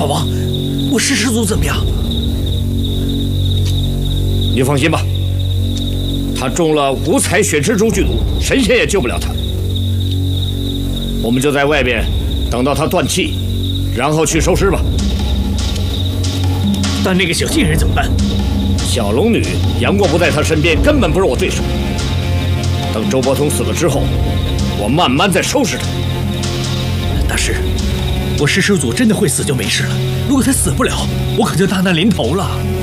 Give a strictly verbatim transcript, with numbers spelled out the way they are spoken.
法王，我师师祖怎么样？ 你放心吧，他中了五彩血蜘蛛剧毒，神仙也救不了他。我们就在外边等到他断气，然后去收尸吧。 但那个小贱人怎么办？ 小龙女杨过不在他身边，根本不是我对手。等周伯通死了之后，我慢慢再收拾他。 大师，我师师祖真的会死就没事了。如果他死不了，我可就大难临头了。